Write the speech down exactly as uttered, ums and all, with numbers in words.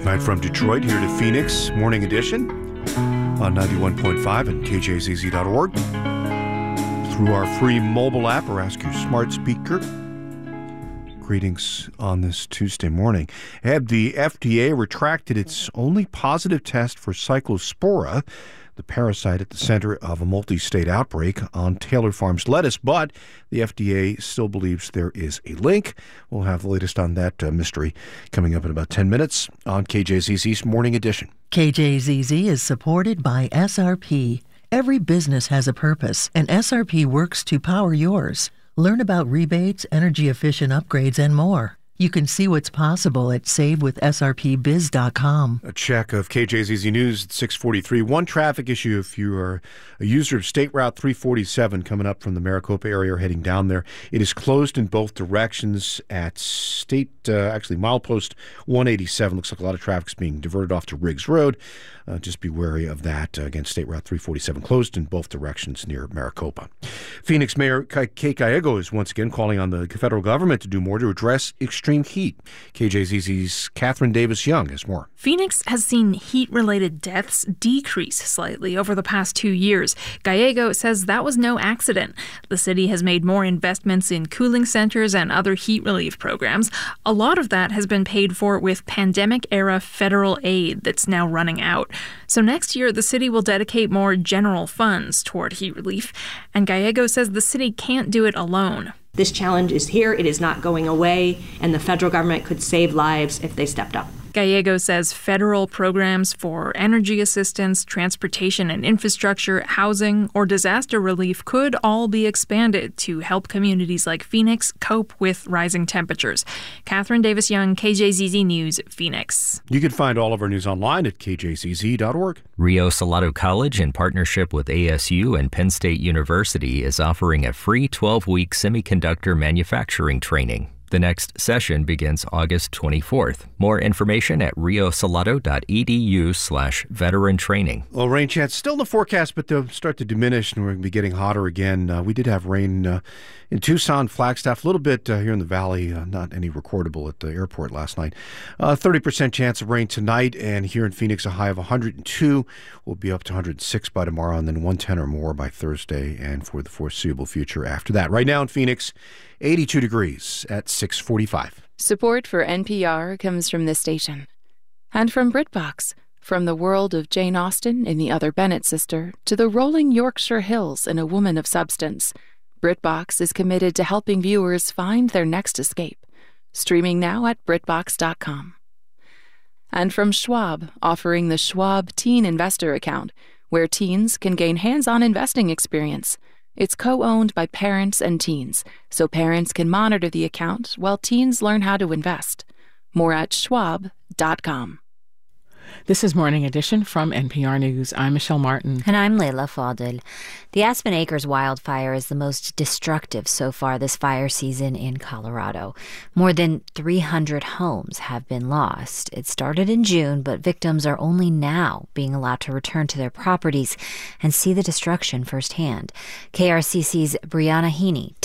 Right from Detroit here to Phoenix, Morning Edition on ninety-one point five and K J Z Z dot org. Through our free mobile app or ask your smart speaker. Greetings on this Tuesday morning. Have the F D A retracted its only positive test for Cyclospora, the parasite at the center of a multi-state outbreak on Taylor Farms lettuce, but the F D A still believes there is a link. We'll have the latest on that uh, mystery coming up in about ten minutes on K J Z Z's Morning Edition. K J Z Z is supported by S R P. Every business has a purpose, and S R P works to power yours. Learn about rebates, energy-efficient upgrades, and more. You can see what's possible at save with S R P biz dot com. A check of K J Z Z News at six forty-three. One traffic issue if you are a user of State Route three forty-seven coming up from the Maricopa area or heading down there. It is closed in both directions at State, uh, actually milepost one eighty-seven. Looks like a lot of traffic's being diverted off to Riggs Road. Uh, just be wary of that. Uh, again, State Route three forty-seven closed in both directions near Maricopa. Phoenix Mayor Kate Gallego is once again calling on the federal government to do more to address extreme heat. K J Z Z's Catherine Davis-Young has more. Phoenix has seen heat-related deaths decrease slightly over the past two years. Gallego says that was no accident. The city has made more investments in cooling centers and other heat relief programs. A lot of that has been paid for with pandemic-era federal aid that's now running out. So next year, the city will dedicate more general funds toward heat relief. And Gallego says the city can't do it alone. This challenge is here, it is not going away, and the federal government could save lives if they stepped up. Gallego says federal programs for energy assistance, transportation and infrastructure, housing, or disaster relief could all be expanded to help communities like Phoenix cope with rising temperatures. Catherine Davis-Young, K J Z Z News, Phoenix. You can find all of our news online at K J Z Z dot org. Rio Salado College, in partnership with A S U and Penn State University, is offering a free twelve-week semiconductor manufacturing training. The next session begins August twenty-fourth. More information at riosalado.edu slash veteran training. Well, rain chance still in the forecast, but they'll start to diminish and we're going to be getting hotter again. Uh, we did have rain uh, in Tucson, Flagstaff, a little bit uh, here in the valley, uh, not any recordable at the airport last night. Uh, thirty percent chance of rain tonight, and here in Phoenix, a high of one hundred two. We'll be up to one hundred six by tomorrow, and then one ten or more by Thursday, and for the foreseeable future after that. Right now in Phoenix, eighty-two degrees at six forty-five. Support for N P R comes from this station. And from BritBox, from the world of Jane Austen in The Other Bennett Sister to the rolling Yorkshire Hills in A Woman of Substance, BritBox is committed to helping viewers find their next escape. Streaming now at britbox dot com. And from Schwab, offering the Schwab Teen Investor Account, where teens can gain hands-on investing experience. It's co-owned by parents and teens, so parents can monitor the account while teens learn how to invest. More at schwab dot com. This is Morning Edition from N P R News. I'm Michelle Martin. And I'm Leila Fadel. The Aspen Acres wildfire is the most destructive so far this fire season in Colorado. More than three hundred homes have been lost. It started in June, but victims are only now being allowed to return to their properties and see the destruction firsthand. K R C C's Brianna Heaney